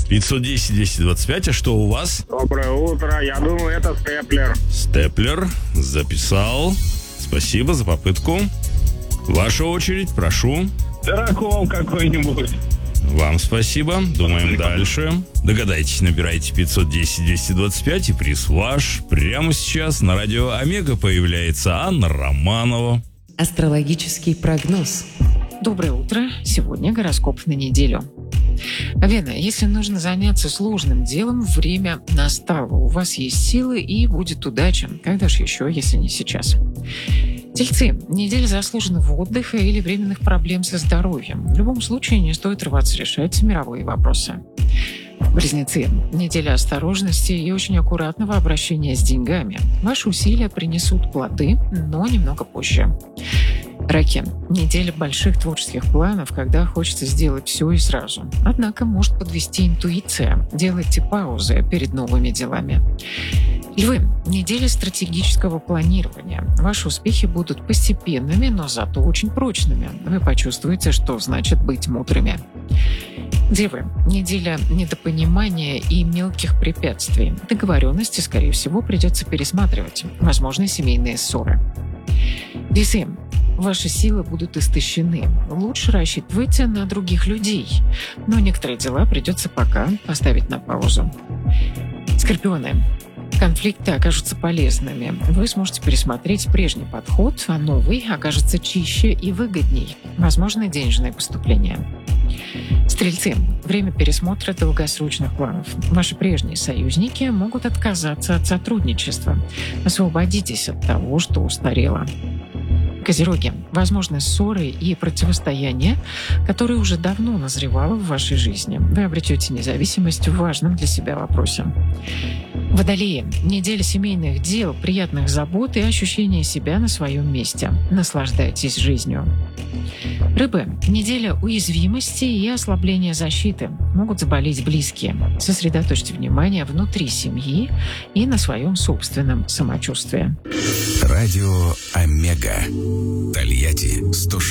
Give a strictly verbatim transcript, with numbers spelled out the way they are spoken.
пятьсот десять двести двадцать пять, а что у вас? Доброе утро, я думаю, это степлер. Степлер, записал. Спасибо за попытку. Ваша очередь, прошу. Дракон какой-нибудь. Вам спасибо. Думаем дальше. Догадайтесь, набирайте пятьсот десять двести двадцать пять, и приз ваш. Прямо сейчас на радио Омега появляется Анна Романова. Астрологический прогноз. Доброе утро. Сегодня гороскоп на неделю. Вена, если нужно заняться сложным делом, время настало. У вас есть силы и будет удача. Когда же еще, если не сейчас? Тельцы. Неделя заслуженного отдыха или временных проблем со здоровьем. В любом случае не стоит рваться решать мировые вопросы. Близнецы. Неделя осторожности и очень аккуратного обращения с деньгами. Ваши усилия принесут плоды, но немного позже. Раки. Неделя больших творческих планов, когда хочется сделать все и сразу. Однако может подвести интуиция. Делайте паузы перед новыми делами. Львы. Неделя стратегического планирования. Ваши успехи будут постепенными, но зато очень прочными. Вы почувствуете, что значит быть мудрыми. Девы. Неделя недопонимания и мелких препятствий. Договоренности, скорее всего, придется пересматривать. Возможны семейные ссоры. Весы. Ваши силы будут истощены. Лучше рассчитывайте на других людей. Но некоторые дела придется пока поставить на паузу. Скорпионы. Конфликты окажутся полезными. Вы сможете пересмотреть прежний подход, а новый окажется чище и выгодней. Возможны денежные поступления. Стрельцы. Время пересмотра долгосрочных планов. Ваши прежние союзники могут отказаться от сотрудничества. Освободитесь от того, что устарело. Козероги. Возможны ссоры и противостояния, которые уже давно назревало в вашей жизни. Вы обретете независимость в важном для себя вопросе. Водолеи. Неделя семейных дел, приятных забот и ощущения себя на своем месте. Наслаждайтесь жизнью. Рыбы. Неделя уязвимости и ослабления защиты. Могут заболеть близкие. Сосредоточьте внимание внутри семьи и на своем собственном самочувствии. Радио Омега. Тольятти сто